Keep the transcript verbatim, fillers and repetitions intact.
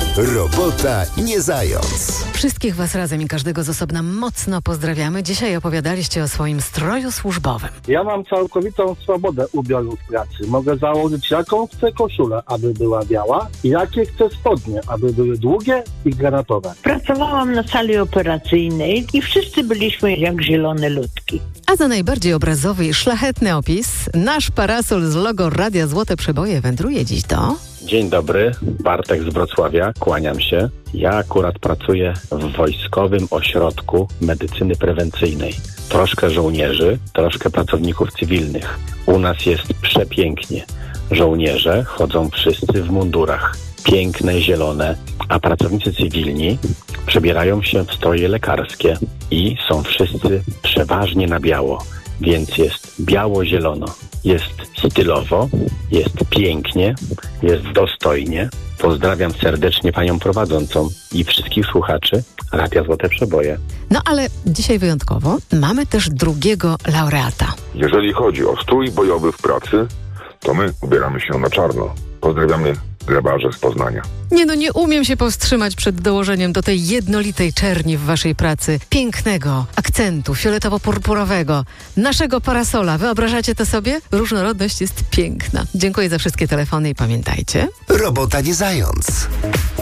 Robota nie zając. Wszystkich Was razem i każdego z osobna mocno pozdrawiamy. Dzisiaj opowiadaliście o swoim stroju służbowym. Ja mam całkowitą swobodę ubioru w pracy. Mogę założyć jaką chcę koszulę, aby była biała i jakie chcę spodnie, aby były długie i granatowe. Pracowałam na sali operacyjnej i wszyscy byliśmy jak zielone ludki. A za najbardziej obrazowy i szlachetny opis nasz parasol z logo Radia Złote Przeboje wędruje dziś do... Dzień dobry, Bartek z Wrocławia, kłaniam się. Ja akurat pracuję w Wojskowym Ośrodku Medycyny Prewencyjnej. Troszkę żołnierzy, troszkę pracowników cywilnych. U nas jest przepięknie. Żołnierze chodzą wszyscy w mundurach, piękne, zielone, a pracownicy cywilni przebierają się w stroje lekarskie i są wszyscy przeważnie na biało, więc jest biało-zielono. Jest stylowo, jest pięknie, jest dostojnie. Pozdrawiam serdecznie panią prowadzącą i wszystkich słuchaczy Radia Złote Przeboje. No ale dzisiaj wyjątkowo mamy też drugiego laureata. Jeżeli chodzi o strój bojowy w pracy, to my ubieramy się na czarno. Pozdrawiamy grabarze z Poznania. Nie no, nie umiem się powstrzymać przed dołożeniem do tej jednolitej czerni w waszej pracy pięknego akcentu fioletowo-purpurowego, naszego parasola. Wyobrażacie to sobie? Różnorodność jest piękna. Dziękuję za wszystkie telefony i pamiętajcie... Robota nie zając.